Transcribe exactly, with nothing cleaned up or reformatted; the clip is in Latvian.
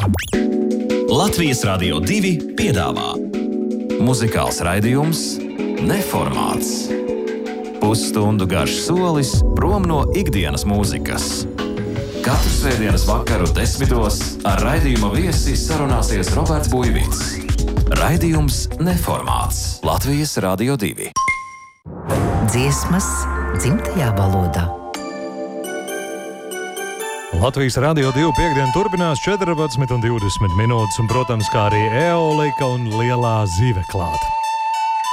Latvijas Radio divi piedāvā muzikāls raidījums Neformāts. Pusstundu garš solis prom no ikdienas mūzikas. Katru svētdienas vakaru desmitos ar raidījuma viesi sarunāsies Roberts Buivīts. Raidījums Neformāts. Latvijas Radio divi. Dziesmas dzimtajā valodā. Latvijas Radio divi piekdien turpinās četrpadsmit un divdesmit minūtes, un, protams, kā arī eolika un lielā zive klāta.